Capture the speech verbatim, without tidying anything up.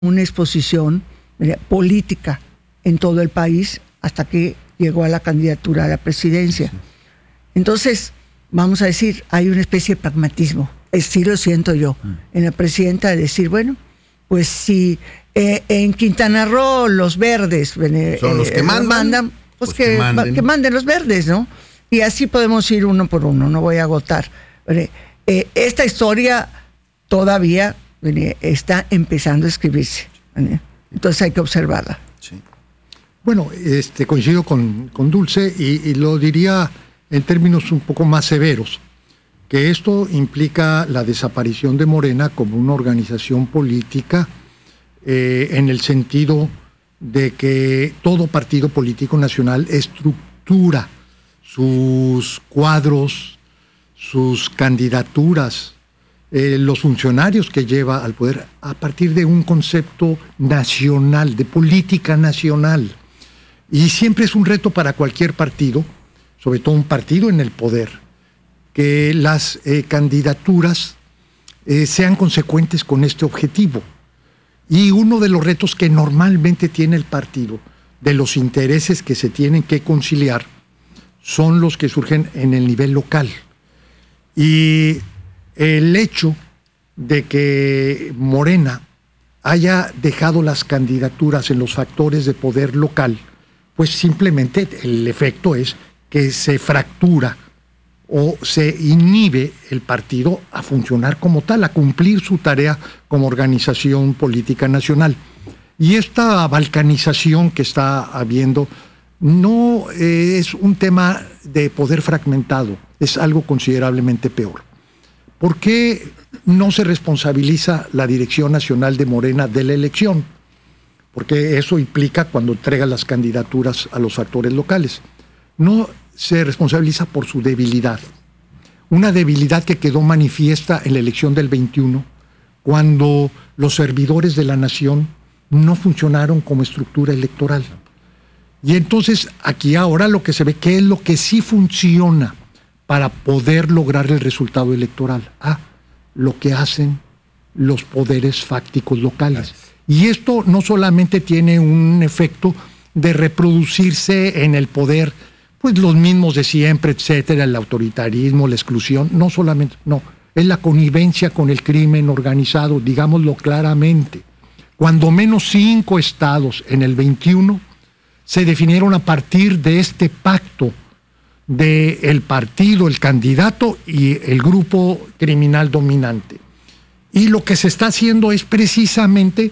una exposición eh, política en todo el país hasta que llegó a la candidatura a la presidencia. Entonces, vamos a decir, hay una especie de pragmatismo, sí lo siento yo, en la presidenta de decir, bueno, pues si eh, en Quintana Roo los verdes eh, son los que eh, mandan, mandan pues, pues que, que, manden. que manden los verdes, ¿no? Y así podemos ir uno por uno, no voy a agotar. Eh, eh, esta historia todavía eh, está empezando a escribirse, eh, entonces hay que observarla. Sí. Bueno, este, coincido con, con Dulce y, y lo diría en términos un poco más severos, que esto implica la desaparición de Morena como una organización política eh, en el sentido de que todo partido político nacional estructura sus cuadros, sus candidaturas, eh, los funcionarios que lleva al poder a partir de un concepto nacional, de política nacional. Y siempre es un reto para cualquier partido, sobre todo un partido en el poder, que las eh, candidaturas eh, sean consecuentes con este objetivo. Y uno de los retos que normalmente tiene el partido, de los intereses que se tienen que conciliar, son los que surgen en el nivel local. Y el hecho de que Morena haya dejado las candidaturas en los factores de poder local, pues simplemente el efecto es que se fractura o se inhibe el partido a funcionar como tal, a cumplir su tarea como organización política nacional. Y esta balcanización que está habiendo no eh, es un tema de poder fragmentado, es algo considerablemente peor. ¿Por qué no se responsabiliza la Dirección Nacional de Morena de la elección? Porque eso implica cuando entrega las candidaturas a los factores locales. No se responsabiliza por su debilidad. Una debilidad que quedó manifiesta en la elección del veintiuno, cuando los servidores de la nación no funcionaron como estructura electoral. Y entonces aquí ahora lo que se ve, ¿qué es lo que sí funciona para poder lograr el resultado electoral? Ah, lo que hacen los poderes fácticos locales. Y esto no solamente tiene un efecto de reproducirse en el poder, pues los mismos de siempre, etcétera, el autoritarismo, la exclusión, no solamente, no, es la connivencia con el crimen organizado, digámoslo claramente. Cuando menos cinco estados en el veintiuno se definieron a partir de este pacto del partido, el candidato y el grupo criminal dominante. Y lo que se está haciendo es precisamente